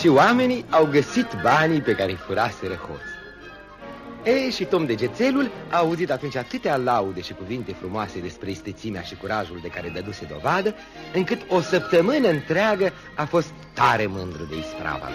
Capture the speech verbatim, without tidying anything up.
și oamenii au găsit banii pe care îi furaseră hoții. E, și Tom Degețelul a auzit atunci atâtea laude și cuvinte frumoase despre istețimea și curajul de care dăduse dovadă, încât o săptămână întreagă a fost tare mândru de isprava lui.